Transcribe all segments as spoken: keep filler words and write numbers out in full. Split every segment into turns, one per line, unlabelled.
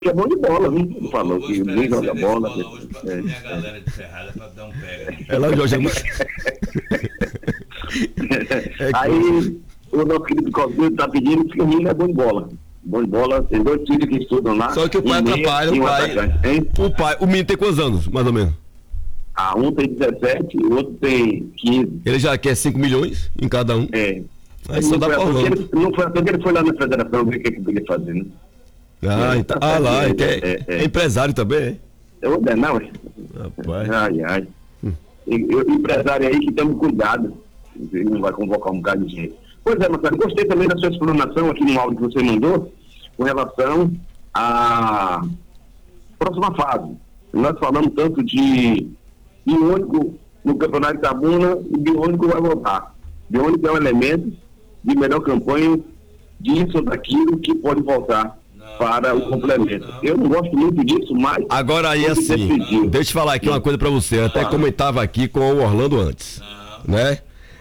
que é bom de bola, viu? Falou
vou
que
esperar
nem
esse
joga
desse
bola.
bola hoje pra
É,
minha
é.
galera de Ferrada pra dar um pega.
É lá, Jorge. É
Aí o nosso querido Cosme tá pedindo que o menino é bom de bola. Bom de bola, tem dois filhos que estudam lá.
Só que o pai
um meia
atrapalha,
e
o
um
pai.
atacante, hein?
O pai, o menino tem quantos anos, mais ou menos?
Ah, um tem dezessete, o outro tem quinze.
Ele já quer cinco milhões em cada um.
É.
Aí só dá
Não
pra
foi à toa que
Orlando.
ele- Não foi até que ele foi lá na federação ver o que, que podia fazer, né?
Ah,
É,
então,
tá
ah
certo,
lá,
é,
é, que é,
é, é.
é empresário também, é?
Eu não, não, é.
Rapaz.
Ai, ai. E- eu- empresário aí que tome cuidado. Ele não vai convocar um bocado de gente. Pois é, Marcelo, gostei também da sua explanação aqui no áudio que você mandou com relação à próxima fase. Nós falamos tanto de Biônico no Campeonato de Itabuna e Biônico vai voltar. Biônico é um elemento de melhor campanha disso ou daquilo que pode voltar
Não,
para
não,
o complemento.
não, não.
Eu não gosto muito disso, mas...
Agora aí
Tem que
assim,
decidir.
deixa eu falar aqui uma coisa pra você, eu até comentava aqui com o Orlando antes, né?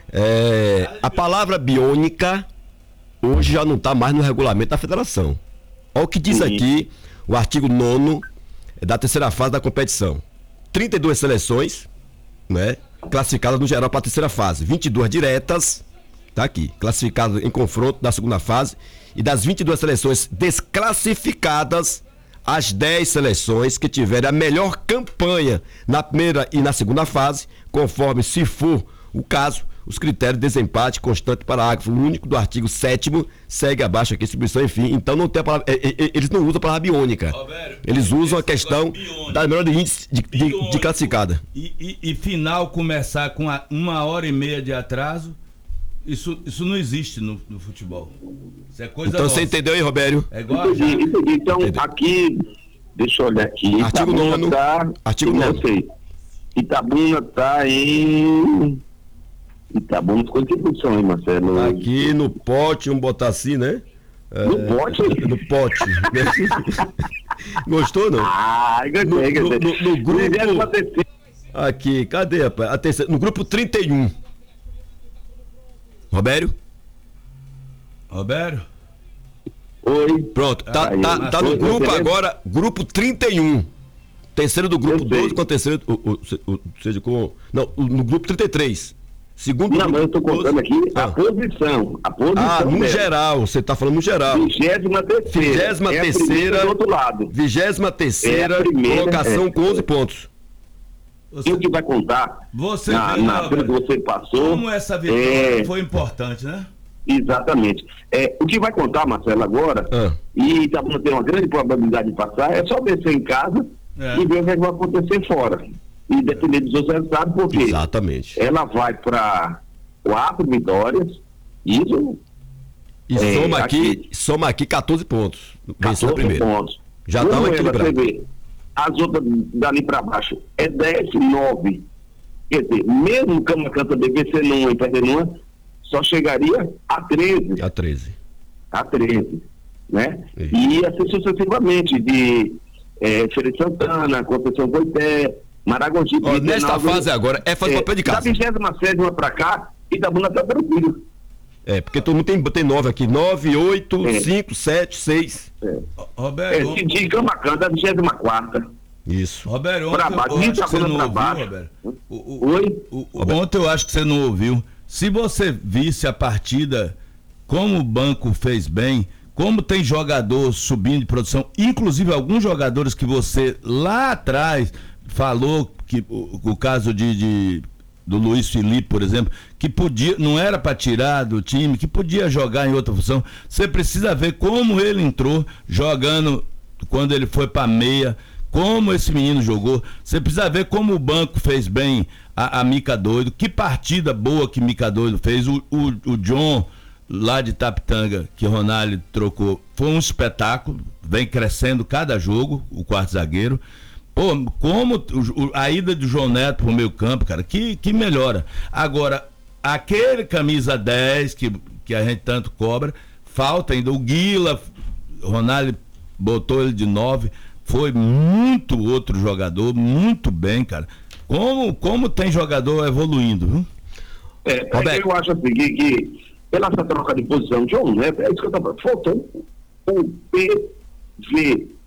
É, a palavra biônica hoje já não tá mais no regulamento da federação. Olha o que diz
Sim.
aqui o artigo nono da terceira fase da competição. trinta e duas seleções, né? Classificadas no geral para a terceira fase, vinte e duas diretas, tá aqui, classificadas em confronto da segunda fase, e das vinte e duas seleções desclassificadas, as dez seleções que tiverem a melhor campanha na primeira e na segunda fase, conforme, se for o caso, os critérios de desempate constante, parágrafo único do artigo sétimo, segue abaixo aqui a distribuição, enfim. Então não tem a palavra, é, é, eles não usam a palavra biônica.
Roberto,
Eles usam a
esse
questão
negócio biônico.
da melhor de índice de, de, de
Biônico.
classificada.
E, e, e final começar com a- uma hora e meia de atraso, isso, isso não existe no, no futebol. Isso é coisa
Então
nossa.
você entendeu aí, Robério?
É igual a
Entendi,
Jaque.
entendi. Então,
Entendeu?
aqui, deixa eu olhar aqui.
Artigo
Itabuna
nono.
Tá,
Artigo
não
nono.
sei. Itabuna está em... Itabuna ficou em que posição aí, Marcelo?
Aqui no pote, vamos botar assim, né?
No pote?
No pote. Gostou, não?
Ah, gostei,
No-
gostei.
no- no- no grupo-
Vigésima terceira.
Aqui, cadê, rapaz? A terceira, no grupo trinta e um. Robério?
Roberto?
Oi.
Pronto, tá,
Aí,
tá, tá no
oi,
grupo
beleza?
agora, grupo trinta e um. Terceiro do grupo
Eu sei.
doze com a terceira, o, o, o, seja com, não, o- no grupo trinta e três. Segundo
Não,
grupo,
mas eu estou contando
doze.
aqui a
Ah.
posição. A posição.
Ah, no
dela.
geral, você tá falando no geral.
Vigésima terceira.
Vigésima
É a
terceira.
primeira do outro lado.
Vigésima terceira
É a primeira,
colocação
é.
com onze pontos.
E o que vai contar
Você
na,
vê,
na
Roberto,
coisa que você passou.
como essa vitória
é,
foi importante, né?
Exatamente. É, o que vai contar, Marcelo, agora,
Ah.
e Itabuna tem uma grande probabilidade de passar, é só vencer em casa
É.
e ver o que vai acontecer fora. E depender dos outros resultados, porque
Exatamente.
ela vai para quatro vitórias, isso,
E
É,
soma aqui,
aqui-
soma aqui catorze pontos. Venceu a
quatorze
primeira.
pontos.
Já
Como
estava
ela,
equilibrado.
você vê, as outras dali para baixo é dez, nove. Quer dizer, mesmo o Camacan também vencendo uma e perdendo uma, só chegaria a treze.
A treze.
A treze, né?
Isso.
E assim sucessivamente, de é, Feira de Santana, Conceição Goité, Maragogi.
Ó, nesta
Pirenalva,
fase agora é fazer
é,
papel de
Da
casa.
vigésima sétima para cá, Itabuna tá tranquilo.
É, porque todo mundo tem, tem nove aqui. Nove, oito,
É.
cinco, sete, seis.
É,
Roberto,
de, de Camacan, da vigésima quarta.
Isso.
Roberto,
Pra
ontem
baixo,
eu acho que
Itabuna
você não
pra
ouviu,
baixo.
Roberto. O- o-
Oi?
o- o- ontem eu acho que você não ouviu. Se você visse a partida, como o banco fez bem, como tem jogador subindo de produção, inclusive alguns jogadores que você lá atrás falou, que o, o caso de, de- do Luiz Felipe, por exemplo, que podia, não era para tirar do time, que podia jogar em outra função. Você precisa ver como ele entrou jogando quando ele foi para meia, como esse menino jogou. Você precisa ver como o banco fez bem a, a Mica Doido, que partida boa que Mica Doido fez. O, o, o John lá de Tapitanga, que Ronaldo trocou, foi um espetáculo, vem crescendo cada jogo, o quarto zagueiro. Pô, como o, a ida do João Neto pro meio campo, cara, que, que melhora. Agora, aquele camisa dez que, que a gente tanto cobra, falta ainda o Guila, Ronaldo botou ele de nove, foi muito outro jogador, muito bem, cara. Como, como tem jogador evoluindo, viu?
É,
Roberto.
eu acho assim, que, que pela essa troca de posição de João Neto, é isso que eu tava falando. Faltou o P V.